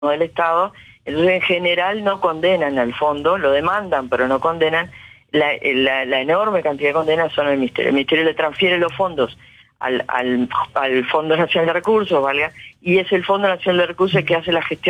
del Estado, entonces en general no condenan al fondo, lo demandan pero no condenan. La enorme cantidad de condenas son el Ministerio le transfiere los fondos al Fondo Nacional de Recursos, ¿valga? Y es el Fondo Nacional de Recursos el que hace la gestión